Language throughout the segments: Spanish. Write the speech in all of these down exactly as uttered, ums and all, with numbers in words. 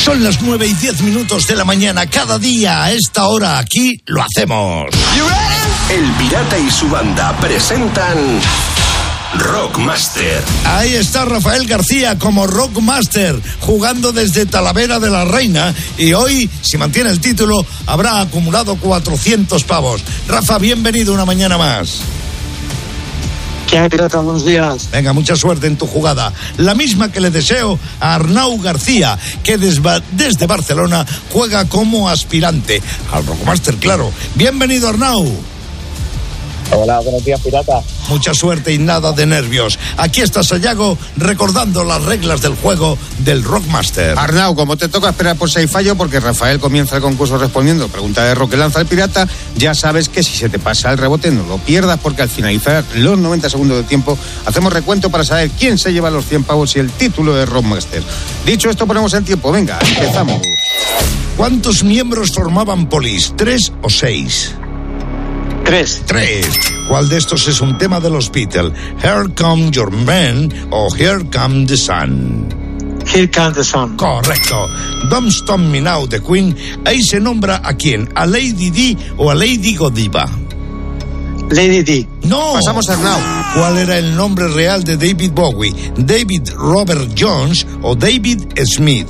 Son las nueve y diez minutos de la mañana. Cada día a esta hora aquí lo hacemos. El Pirata y su banda presentan Rockmaster. Ahí está Rafael García como Rockmaster, jugando desde Talavera de la Reina. Y hoy, si mantiene el título, habrá acumulado cuatrocientos pavos. Rafa, bienvenido una mañana más. ¿Qué hay, Pirata? Buenos días. Venga, mucha suerte en tu jugada. La misma que le deseo a Arnau García, que desde, desde Barcelona juega como aspirante al Rockmaster, claro. Bienvenido, Arnau. Hola, buenos días, Pirata. Mucha suerte y nada de nervios. Aquí está Sayago recordando las reglas del juego del Rockmaster. Arnau, como te toca esperar por si hay fallo, porque Rafael comienza el concurso respondiendo pregunta de rock que lanza el pirata, ya sabes que si se te pasa el rebote no lo pierdas, porque al finalizar los noventa segundos de tiempo hacemos recuento para saber quién se lleva los cien pavos y el título de Rockmaster. Dicho esto, ponemos en tiempo. Venga, empezamos. ¿Cuántos miembros formaban Police? ¿Tres o seis? Tres. Tres. ¿Cuál de estos es un tema de los Beatles? Here Come Your Man o Here Come the Sun. Here Comes the Sun. Correcto. Don't Stop Me Now de Queen. Ahí se nombra a quién, a Lady Di o a Lady Godiva. Lady Di. No. Pasamos a Arnau. ¿Cuál era el nombre real de David Bowie? David Robert Jones o David Smith.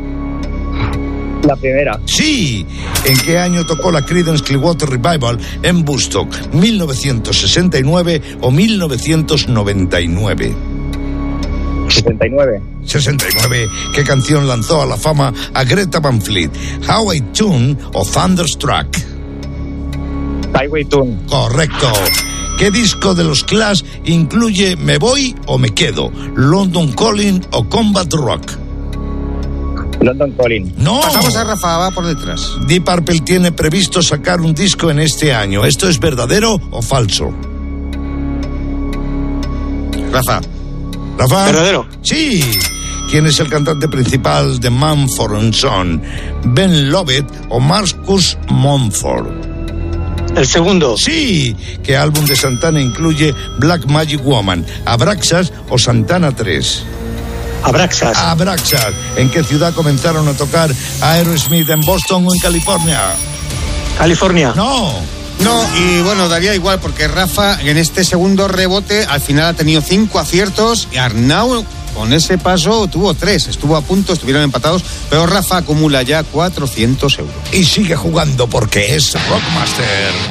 La primera. Sí. ¿En qué año tocó la Creedence Clearwater Revival en Woodstock? ¿mil novecientos sesenta y nueve o mil novecientos noventa y nueve? sesenta y nueve. sesenta y nueve. ¿Qué canción lanzó a la fama a Greta Van Fleet? ¿Highway Tune o Thunderstruck? Highway Tune. Correcto. ¿Qué disco de los Clash incluye Me Voy o Me Quedo? ¿London Calling o Combat Rock? London Calling. No. Pasamos a Rafa, va por detrás. Deep Purple tiene previsto sacar un disco en este año. ¿Esto es verdadero o falso? Rafa. Rafa. ¿Verdadero? Sí. ¿Quién es el cantante principal de Mumford and Son? ¿Ben Lovett o Marcus Mumford? El segundo. Sí. ¿Qué álbum de Santana incluye Black Magic Woman? ¿Abraxas o Santana tres? Abraxas. Abraxas. ¿En qué ciudad comenzaron a tocar Aerosmith? ¿En Boston o en California? California. No. No, y bueno, daría igual, porque Rafa en este segundo rebote al final ha tenido cinco aciertos y Arnau con ese paso tuvo tres, estuvo a punto, estuvieron empatados, pero Rafa acumula ya cuatrocientos euros. Y sigue jugando porque es Rockmaster.